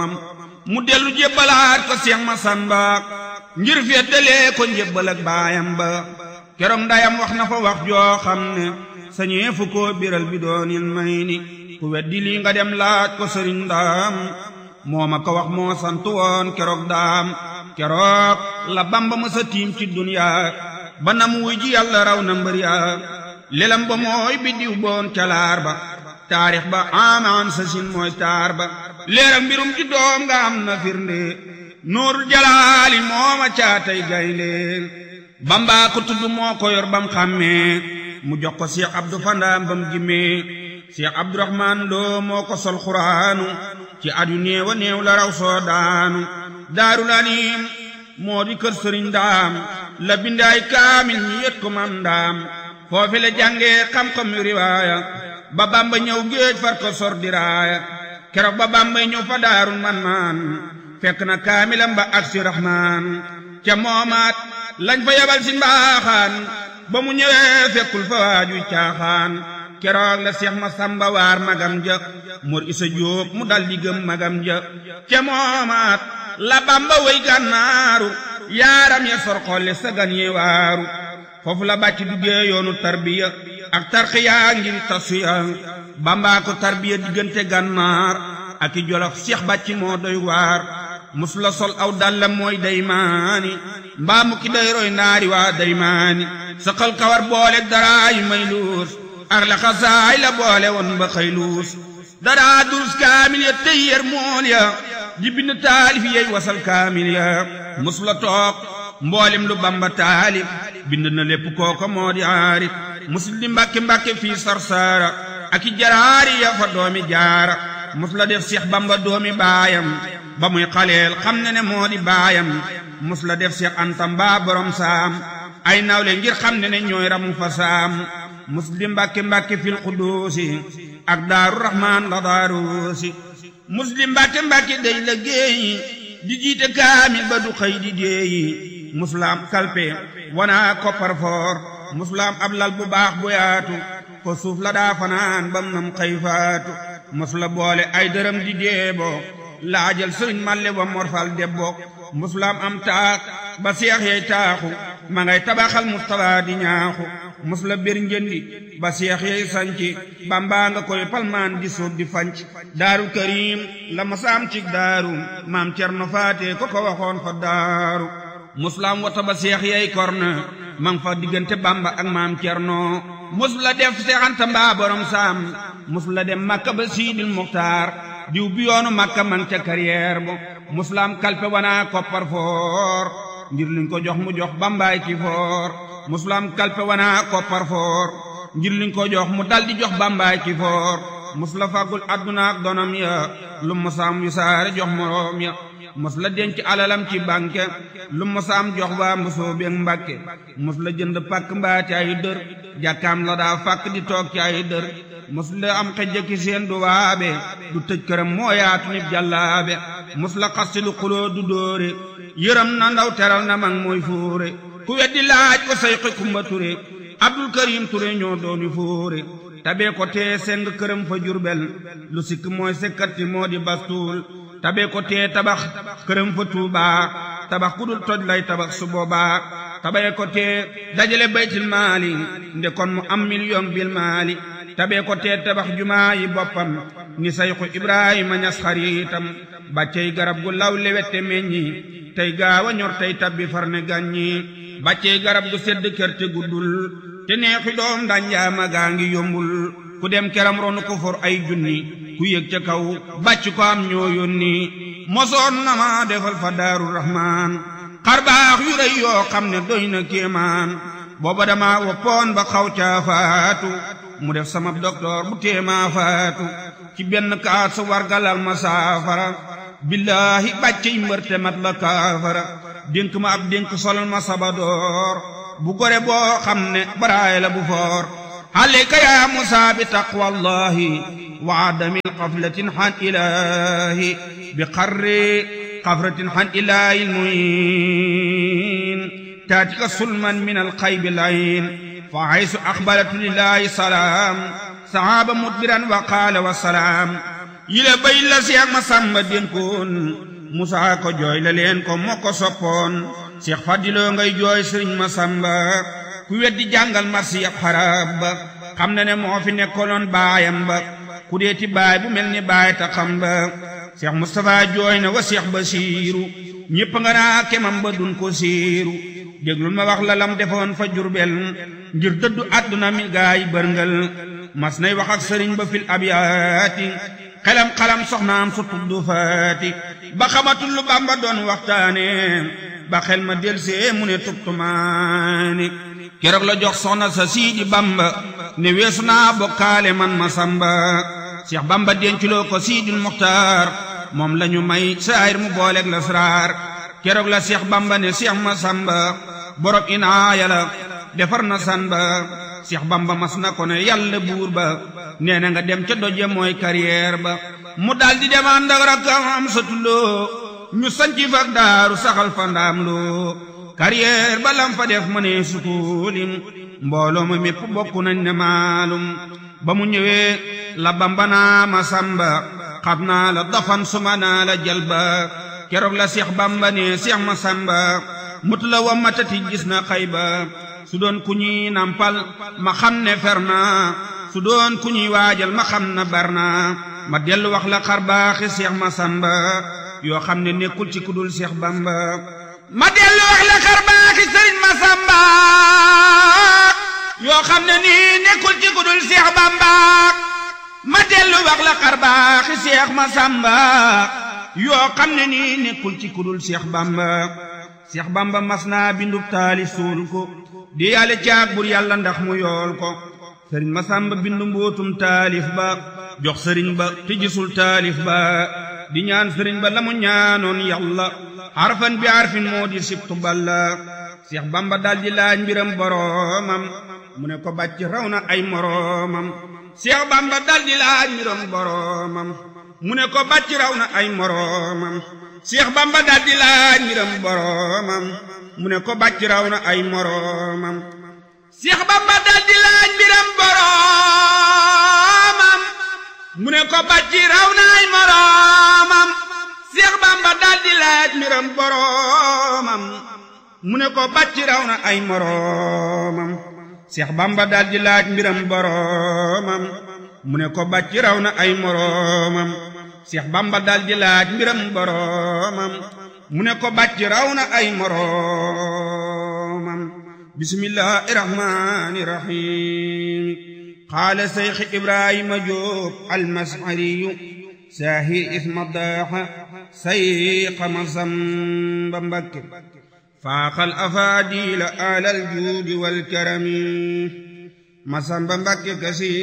mu dellu jébbalaat ko Seex Masamba ngir feddalee ko njébbal ak baayam ba keroog ndayam wax na fa wax joo xam ne sañee fu ko biral bi doonil may ni ku weddi lii nga dem laaj ko sëriñ Ndaam moo ma ko wax moo sant woon keroog daam keroog la Bamba mësa tiim ci duniyaa ba nam wuy ji yàlla raw na mbër yaa lelam ba mooy biddiw boon calaar ba taarix ba amaan sa sin mooy taar ba leeram mbirum ci doom nga am na firnde nuurul jalaali mooma caatay gaynde Bamba ko tudd moo ko yor bam xàmmee mu jox ko Cheikh Abdou Fandaam bam jimmee Cheikh Abdourahman Lo moo ko sol xuraanu ci at yu néewa néew la raw soo daanu Daarul Anim moo di kër sëriñ Ndaam la bindaay kaamil ñi yët ko mam Ndaam foofi la jàngee xam-xam yu riwaaya ba Bamba ñëw géej far ko sor diraaya keroog ba Bamba ñëw fa Daarul Manmaan fekk na kaamilam ba ak si Rahmaan ca moomaat lañ fa yabal si mbaaxaan ba mu ñëwee fekkul fa waaju caaxaan keroog la Seex Masamba waar magam ja Mor Isa Jóob mu dal di gëm magam ja ca moomaat la Bamba way gànnaaru yaaram ya sor xolle sagan ye waaru foofu la bàcc duggee yoonu tarbiya ak tarxiya ngir tasuya Bamba ko tarbiya diggante gànnaar ak i Jolof Seex bàcc moo doy waar mus la sol aw dallam mooy daymaani mbaa mu ki day roy naari waa daymaani saqal kawar boole daraay may luus ak la xasaay la boole woon ba xëy luus daraa durus kaamil ya tey yer mool ya di bind taalif yey wasal kaamil ya mus la toog mboolem lu Bamba taalif bind na lépp kooko moo di aarif musul di mbàkke fii Sarsara ak i jaraari ya fa doomi jaara mus la def Seex Bamba doomi baayam ba muy xaleel xam ne moo di baayam mus la def Seex Anta mbaa borom saam ay nawle ngir xam ne ñooy ramu fa saam mus di mbàkke fil xuduusi ak Daaru Rahmaan la daaruusi mus di mbàkke day la géeyi di jiite kaamil ba du xëy di déeyi musulaam kalpe wana koppar foor musulaam ab lal bu baax bu yaatu ko suuf la daa fanaan bam nam xëy faatu musula boole ay dërëm di deebo laajal sëriñ Malle wa morfal debbo musulaam am taax ba seex yey taaxu ma ngay tabaxal Mustafa di ñaaxu musula bir njëndi ba seex yey sanci Bamba nga koy palmaan di suuf di fanc Daaru Karim la masaam cig daaru maam Cerno Faate ko waxoon fa daaru musulaam wata ba seex yey korna mang fa diggante Bamba ak maam Cerno musula def Seex Anta mbaa borom saam musula dem Makka ba Siidil Muxtaar diw bi yoonu Makka man ca carrière bo musulaam kalpe wana koppar foor ngir liñ ko jox mu jox Bambaay ci foor musulaam kalpe wana koppar foor ngir liñ ko jox mu daldi jox Bambaay ci foor musula fàggul adduna ak donam ya lu musaam yu saare jox moroom ya musula denc alalam ci banque lu musaam jox waa mbusoo beeg Mbàkke musula jënd pàkk mbaa ci ay dër jàkkaam la daa fàkk di toog ci ay dër musula am xejjaki seen du waabe du tëj këram moo yaatu nit jàllaabe musula xasti lu xuloo du dóore yërëm na ndaw teral na mag mooy fóore ku weddi laaj ko Sayxi Kumba Ture Abdul Karim Ture ñoo dooni fóore tabee ko tee seng këram fa Jurbel lu sikk mooy sekkati moo di bastuul tabee ko tee tabax këram fa Tuubaa tabax ku dul toj lay tabax su boobaa tabee ko tee dajale baytil maali nde kon mu am million bil maali tabee ko tee tabax jumaa yi boppam ni Sayxu Ibrahima Ñas xariitam bàccey garab gu law lewette meññi tey gaawa ñor tey tabbi far ne gàññi bàccey garab gu sedd kër te guddul te neexi doom danjaama gaa ngi yombul ku dem keram ronu ko for ay junni ku yëg ca kaw bàcc ko am ñoo yónni mosoon na ma defal fa Daaru Rahmaan xarbaax yu rëy yoo xam ne doy na kéemaan booba dama woppoon ba xaw caa faatu mu def sama docteur bu téemaa faatu ci benn kaat su wargalal ma saafara billaahi bàccey mbërte mat la kaafara dénk ma ab dénk solal ma sabadoor bu gore boo xam ne baraay la bu foor alayka yaa Musaa bi taqwallahi wa adamil qaflatin han ilahi bi qarri qafratin han ilahi muin taatika sulman min alxaybi layin fa haysu aqbalatu lillahi salaam sahaba mudbiran wa qaala wa salaam yile bay la Seex Masamba dénkoon Musaa ko jooy la leen ko moo ko soppoon Seex Fadiloo ngay jooy Sëriñ Masamba ku weddi jàngal marsi ab xarab ba xam na ne moo fi nekkoloon baayam ba ku deeti baay bu mel ni baay ta xam ba Seex Mustafaa jooy na wa Seex Basiiru ñépp nga naa kemam ba dun ko siiru déglul ma wax la lam defoon fa Jurbel ngir dëddu àdduna mi gaay bërngal mas nay wax ak sëriñ ba fil abyaati xalam soxnaam su tuddu faati ba xamatul lu Bamba doon waxtaane ba xel ma delsee mu ne tubtumaani keroog la jox soxna sa Siidi Bamba ne weesu naa bokkaale man Masamba Seex Bamba denculoo ko Siidil Muxtaar moom lañu may saayir mu booleeg la sraar keroog la Seex Bamba ne Seex Masamba borom inaaya la defar na san ba Seex Bamba mas na ko ne yàlla buur ba nee na nga dem ca doje mooy carrière ba mu daldi dem ànd ak rakkam am sa tulloo ñu sanci fak daaru saxal fa ndaam loo carrière ba lam fa def ma ne sukulim mbooloo ma mépp bokku nañ ne maalum ba mu ñëwee la Bamba naa Masamba xam naa la dafan suma naa la jalba keroog la Seex Bamba ne Seex Masamba mut la wa matati gis na xayba su doon ku ñuy nampal ma xam ne fer naa su doon ku ñuy waajal ma xam na bar naa ma dellu wax la xar baaxi Seex Masamba yoo xam ne nekkul ci kudul Seex Bamba ma dellu wax la xar baaxi Sëriñ Masamba yoo xam ne nii nekkul ci kudul Seex Bamba ma dellu wax la xar baaxi Seex Masamba yoo xam ne nii nekkul ci kudul Seex Bamba Seex Bamba mas naa bindub taali suul ko di yàlla caag bur yàlla ndax mu yool ko Sëriñ Masamba bindu mbootum taalif ba jox sëriñ ba te gisul taalif ba di ñaan sëriñ ba la mu ñaanoon yàlla harfan bi harfin moo di sibtu balla Seex Bamba daldi laaj mbiram boroomam mu ne ko bàcc raw na ay moroomam Seex Bamba daldi laaj mbiram boroomam mu ne ko bàcc raw na ay moroomam Seex Bamba daldi laaj mbiram boroomam mu ne ko bàcc raw na ay moroomam Seex Bamba daldi laaj mbiram boroomam mu ne ko bàcc raw na ay moroomam Seex Bamba daldi laaj mbiram boroomam mu ne ko bàcc raw na ay moroomam Seex Bamba daldi laaj mbiram boroomam mu ne ko bàcc raw na ay moroomam Seex Bamba daldi laaj mbiram boroomam mu ne ko bàcc raw na ay moroomam bismillahi rahmani rahim qaala Seex Ibrahima Jóob almasariyu saahir isma daaxa sayqa Masamba Mbakke faaxal afaadila alal juudi wal karami Masamba Mbakke kasi